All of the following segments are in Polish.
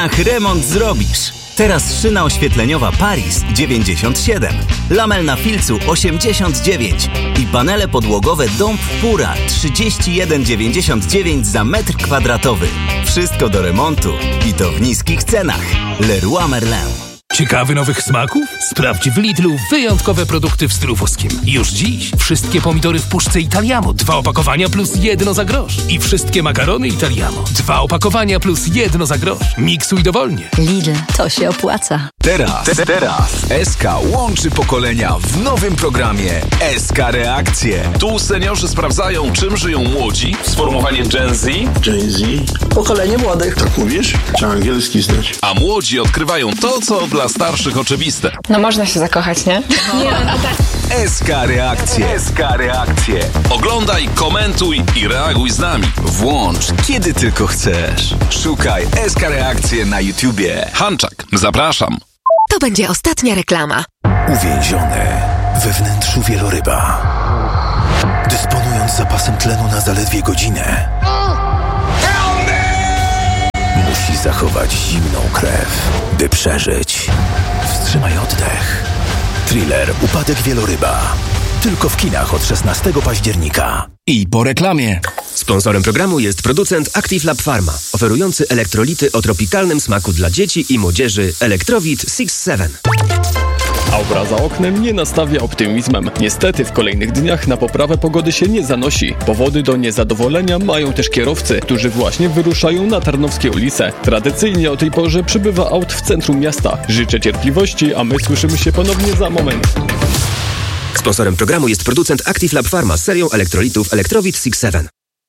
Remont zrobisz. Teraz szyna oświetleniowa Paris 97, lamel na filcu 89 i panele podłogowe Dąb Pura 31,99 za metr kwadratowy. Wszystko do remontu i to w niskich cenach. Leroy Merlin. Ciekawy nowych smaków? Sprawdź w Lidlu wyjątkowe produkty w stylu włoskim. Już dziś wszystkie pomidory w puszce Italiamo, 2 opakowania plus 1 za grosz. I wszystkie makarony Italiamo, 2 opakowania plus 1 za grosz. Miksuj dowolnie. Lidl, to się opłaca. Teraz SK łączy pokolenia w nowym programie SK Reakcje. Tu seniorzy sprawdzają, czym żyją młodzi. Sformułowanie Gen Z. Gen Z? Pokolenie młodych. Tak mówisz? Trzeba angielski znać. A młodzi odkrywają to, co dla starszych oczywiste. No można się zakochać, nie? SK Reakcje. SK Reakcje. Oglądaj, komentuj i reaguj z nami. Włącz kiedy tylko chcesz. Szukaj SK Reakcje na YouTubie. Hanczak, zapraszam. To będzie ostatnia reklama. Uwięziony we wnętrzu wieloryba, dysponując zapasem tlenu na zaledwie godzinę, musi zachować zimną krew, by przeżyć. Wstrzymaj oddech. Thriller Upadek wieloryba. Tylko w kinach od 16 października. I po reklamie. Sponsorem programu jest producent Active Lab Pharma, oferujący elektrolity o tropikalnym smaku dla dzieci i młodzieży Electrowit 6-7. Aura za oknem nie nastawia optymizmem. Niestety w kolejnych dniach na poprawę pogody się nie zanosi. Powody do niezadowolenia mają też kierowcy, którzy właśnie wyruszają na Tarnowskie ulice. Tradycyjnie o tej porze przybywa aut w centrum miasta. Życzę cierpliwości, a my słyszymy się ponownie za moment. Sponsorem programu jest producent Active Lab Pharma z serią elektrolitów Electrowit 6-7.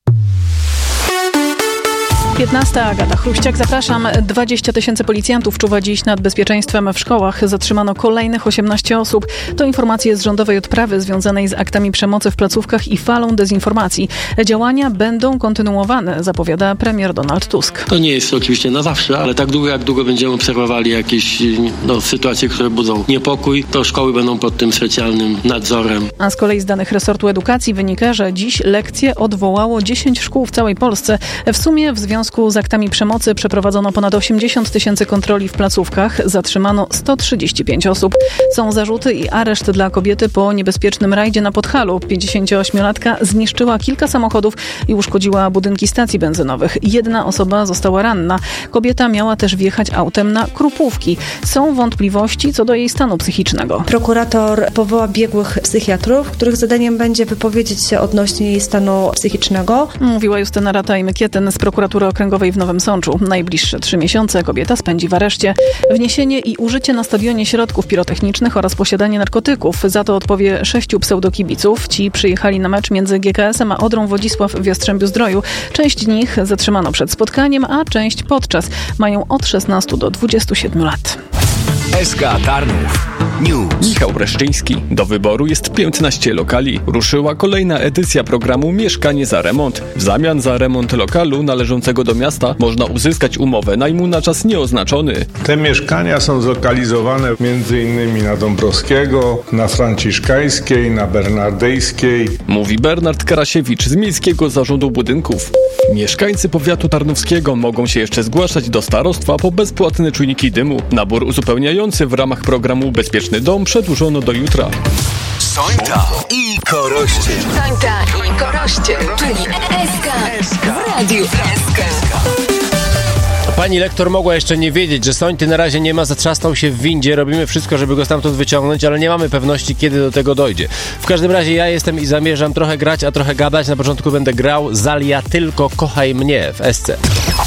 15. Agata Chruściak, zapraszam. 20 000 policjantów czuwa dziś nad bezpieczeństwem w szkołach. Zatrzymano kolejnych 18 osób. To informacje z rządowej odprawy związanej z aktami przemocy w placówkach i falą dezinformacji. Działania będą kontynuowane, zapowiada premier Donald Tusk. To nie jest oczywiście na zawsze, ale tak długo jak długo będziemy obserwowali jakieś sytuacje, które budzą niepokój, to szkoły będą pod tym specjalnym nadzorem. A z kolei z danych resortu edukacji wynika, że dziś lekcje odwołało 10 szkół w całej Polsce. W sumie w związku z aktami przemocy przeprowadzono ponad 80 000 kontroli w placówkach. Zatrzymano 135 osób. Są zarzuty i areszt dla kobiety po niebezpiecznym rajdzie na Podhalu. 58-latka zniszczyła kilka samochodów i uszkodziła budynki stacji benzynowych. Jedna osoba została ranna. Kobieta miała też wjechać autem na Krupówki. Są wątpliwości co do jej stanu psychicznego. Prokurator powoła biegłych psychiatrów, których zadaniem będzie wypowiedzieć się odnośnie jej stanu psychicznego. Mówiła Justyna Rataj-Mykieten z prokuratury okręgowej w Nowym Sączu. Najbliższe 3 miesiące kobieta spędzi w areszcie. Wniesienie i użycie na stadionie środków pirotechnicznych oraz posiadanie narkotyków. Za to odpowie 6 pseudokibiców. Ci przyjechali na mecz między GKS-em a Odrą Wodzisław w Jastrzębiu-Zdroju. Część nich zatrzymano przed spotkaniem, a część podczas. Mają od 16 do 27 lat. SK Tarnów News. Michał Breszczyński. Do wyboru jest 15 lokali. Ruszyła kolejna edycja programu Mieszkanie za remont. W zamian za remont lokalu należącego do miasta można uzyskać umowę najmu na czas nieoznaczony. Te mieszkania są zlokalizowane m.in. na Dąbrowskiego, na Franciszkańskiej, na Bernardejskiej. Mówi Bernard Karasiewicz z Miejskiego Zarządu Budynków. Mieszkańcy powiatu tarnowskiego mogą się jeszcze zgłaszać do starostwa po bezpłatne czujniki dymu. Nabór uzupełniający w ramach programu Bezpieczny Dom przedłużono do jutra. Sońta i Korościel. Sońta i Korościel, czyli SK w Radiu SK. Pani lektor mogła jeszcze nie wiedzieć, że Sońty na razie nie ma, zatrzasnął się w windzie, robimy wszystko, żeby go stamtąd wyciągnąć, ale nie mamy pewności, kiedy do tego dojdzie. W każdym razie ja jestem i zamierzam trochę grać, a trochę gadać. Na początku będę grał Zalia Tylko Kochaj Mnie w SC.